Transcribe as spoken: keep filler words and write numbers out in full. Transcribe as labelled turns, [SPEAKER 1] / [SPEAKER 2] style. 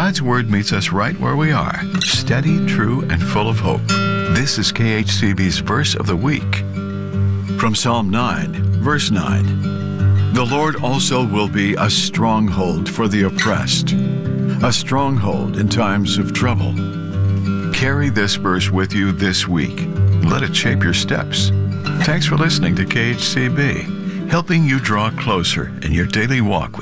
[SPEAKER 1] God's Word meets us right where we are, steady, true, and full of hope. This is K H C B's Verse of the Week. From Psalm nine, verse nine. The Lord also will be a stronghold for the oppressed, a stronghold in times of trouble. Carry this verse with you this week. Let it shape your steps. Thanks for listening to K H C B, helping you draw closer in your daily walk with